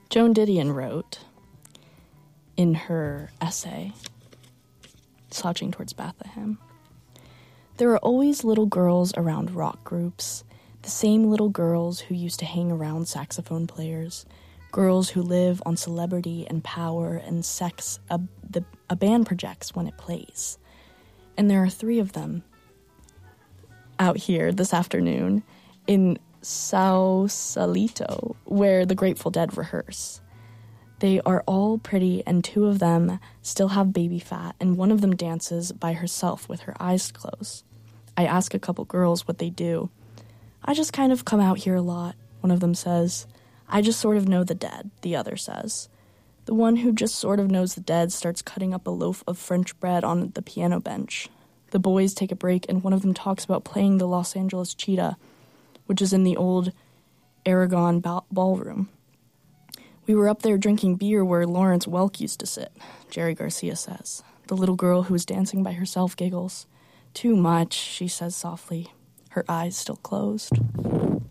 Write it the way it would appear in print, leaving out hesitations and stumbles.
Joan Didion wrote in her essay, Slouching Towards Bethlehem, "There are always little girls around rock groups, the same little girls who used to hang around saxophone players, girls who live on celebrity and power and sex a band projects when it plays. And there are 3 of them out here this afternoon in Sausalito, where the Grateful Dead rehearse. They are all pretty, and 2 of them still have baby fat, and one of them dances by herself with her eyes closed. I ask a couple girls what they do. I just kind of come out here a lot, one of them says. I just sort of know the Dead, the other says. The one who just sort of knows the Dead starts cutting up a loaf of French bread on the piano bench. The boys take a break, and one of them talks about playing the Los Angeles Cheetah, which is in the old Aragon Ballroom. We were up there drinking beer where Lawrence Welk used to sit, Jerry Garcia says. The little girl who was dancing by herself giggles. Too much, she says softly, her eyes still closed.